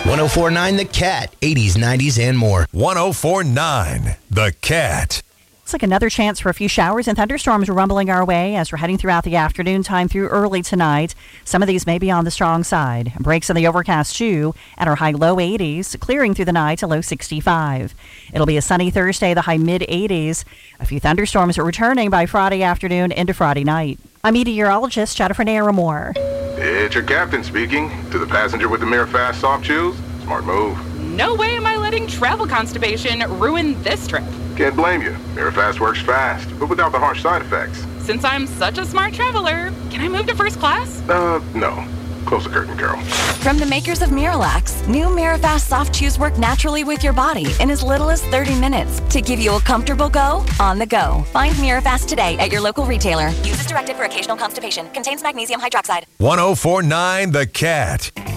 1049 The Cat, 80s, 90s, and more. 1049 The Cat. Looks like another chance for a few showers and thunderstorms rumbling our way as we're heading throughout the afternoon time through early tonight. Some of these may be on the strong side. Breaks in the overcast too at our high low 80s, clearing through the night to low 65. It'll be a sunny Thursday, the high mid 80s. A few thunderstorms are returning by Friday afternoon into Friday night. I'm meteorologist Jennifer Naramore. It's your captain speaking. To the passenger with the Mirafast soft chews, smart move. No way am I letting travel constipation ruin this trip. Can't blame you. Mirafast works fast, but without the harsh side effects. Since I'm such a smart traveler, can I move to first class? No. Close the curtain, Carol. From the makers of Miralax, new Mirafast soft chews work naturally with your body in as little as 30 minutes to give you a comfortable go on the go. Find Mirafast today at your local retailer. Use as directed for occasional constipation. Contains magnesium hydroxide. 1049 The Cat.